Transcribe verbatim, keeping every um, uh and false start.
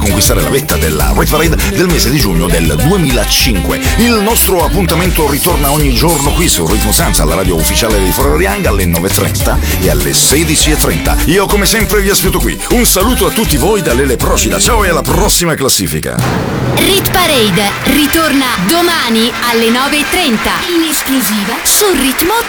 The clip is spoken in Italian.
conquistare la vetta della Rit Parade del mese di giugno del duemilacinque. Il nostro appuntamento ritorna ogni giorno qui su Ritmo Sans, alla radio ufficiale di Forever Young, alle nove e trenta e alle sedici e trenta. Io come sempre vi aspetto qui. Un saluto a tutti voi da Lele Procida. Ciao e alla prossima classifica. Rit Parade ritorna domani alle nove e trenta in esclusiva su Ritmo